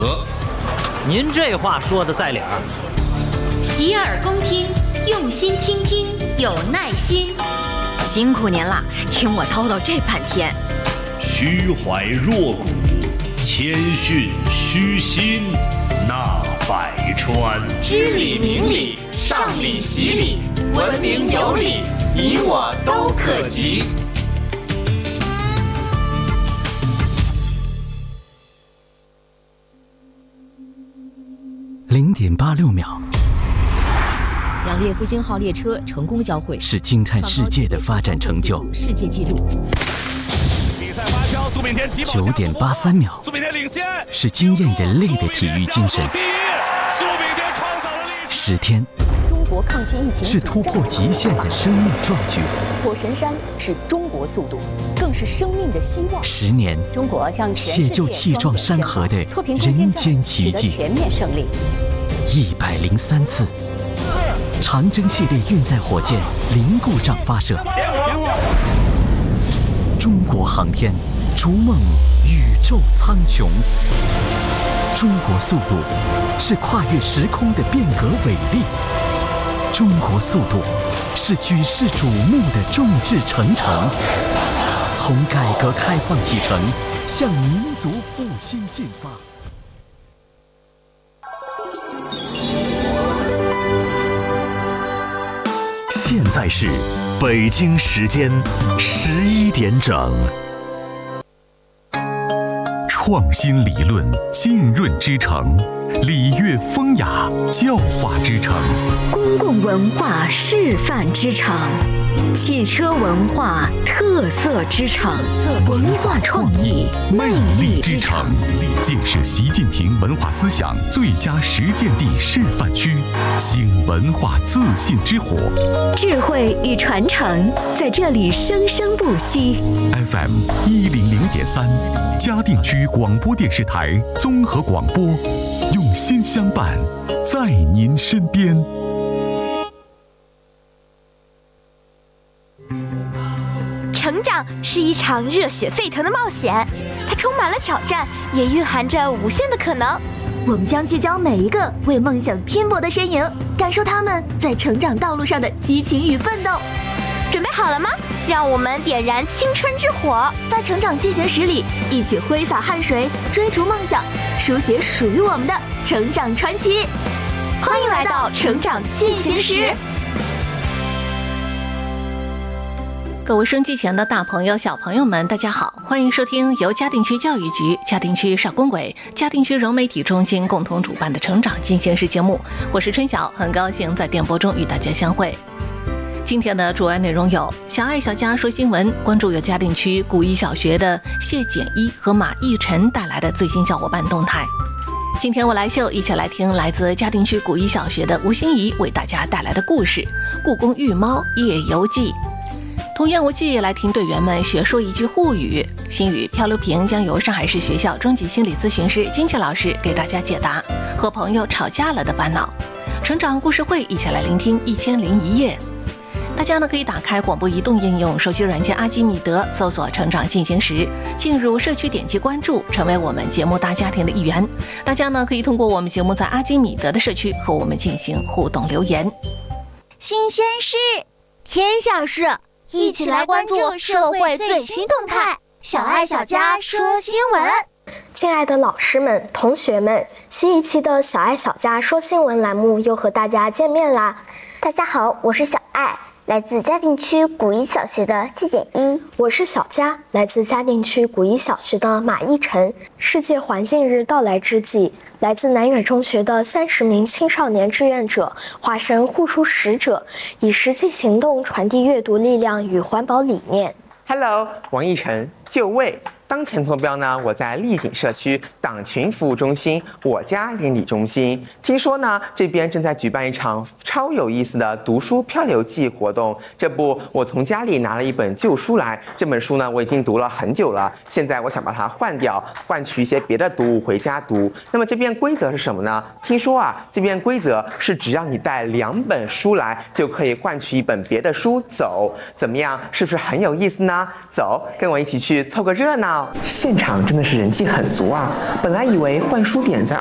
您这话说的在理儿。 洗耳恭听，用心倾听，有耐心。辛苦您了，听我叨叨这半天。 虚怀若谷，谦逊虚心，纳百川。 知礼明礼，上礼习礼，文明有礼，你我都可及。 0.86秒， 两列复兴号列车成功交汇， 是惊叹世界的发展成就。 世界纪录。 比赛发酵，苏炳添起跑 9.83秒， 苏炳添领先， 是惊艳人类的体育精神。 第一，苏炳添创造了历史。 10天， 中国抗击疫情是突破极限的生命壮举。 火神山是中国速度，更是生命的希望。 10年， 中国向全世界写就气壮山河的人间奇迹。 全面胜利。 103次，长征系列运载火箭零故障发射。中国航天逐梦宇宙苍穹。中国速度是跨越时空的变革伟力。中国速度是举世瞩目的众志成城。从改革开放启程，向民族复兴进发。 现在是北京时间11点整。创新理论浸润之城，礼乐风雅教化之城， 公共文化示范之城，汽车文化特色之城，文化创意魅力之城， 建设习近平文化思想最佳实践地示范区，兴文化自信之火， 智慧与传承在这里生生不息。 FM 100.3，嘉定区广播电视台综合广播，用心相伴，在您身边。 成长是一场热血沸腾的冒险，它充满了挑战，也蕴含着无限的可能。 我们将聚焦每一个为梦想拼搏的身影，感受他们在成长道路上的激情与奋斗。 准备好了吗？让我们点燃青春之火， 在成长进行时里一起挥洒汗水，追逐梦想，书写属于我们的成长传奇。欢迎来到成长进行时。 各位收音机前的大朋友小朋友们大家好，欢迎收听由嘉定区教育局、嘉定区少工委、嘉定区融媒体中心共同主办的成长进行时节目，我是春晓，很高兴在电波中与大家相会。今天的主要内容有：小爱小家说新闻，关注由嘉定区古一小学的谢简一和马奕晨带来的最新小伙伴动态。今天我来秀，一起来听来自嘉定区古一小学的吴欣怡为大家带来的故事《故宫御猫夜游记》。童言无忌，来听队员们学说一句沪语。新语漂流瓶将由上海市学校中级心理咨询师金切老师给大家解答和朋友吵架了的烦恼。成长故事会，一起来聆听1001夜。大家呢可以打开广播移动应用手机软件阿基米德，搜索成长进行时，进入社区点击关注，成为我们节目大家庭的一员。大家呢可以通过我们节目在阿基米德的社区和我们进行互动留言。 新鲜事，天下事，一起来关注社会最新动态。小爱小家说新闻。 亲爱的老师们、同学们，新一期的小爱小家说新闻栏目又和大家见面啦。 大家好，我是小爱，来自嘉定区古一小学的谢简一。 我是小佳，来自嘉定区古一小学的马奕晨。世界环境日到来之际，来自南远中学的30名青少年志愿者化身护书使者，以实际行动传递阅读力量与环保理念。 Hello， 王奕晨，就位。当前坐标呢，我在丽景社区党群服务中心我家邻里中心。听说呢，这边正在举办一场超有意思的读书漂流记活动。这不，我从家里拿了一本旧书来，这本书呢我已经读了很久了，现在我想把它换掉，换取一些别的读物回家读。那么这边规则是什么呢？听说啊，这边规则是只要你带2本书来，就可以换取1本别的书走。怎么样？是不是很有意思呢？走，跟我一起去凑个热闹。 现场真的是人气很足啊！本来以为换书点在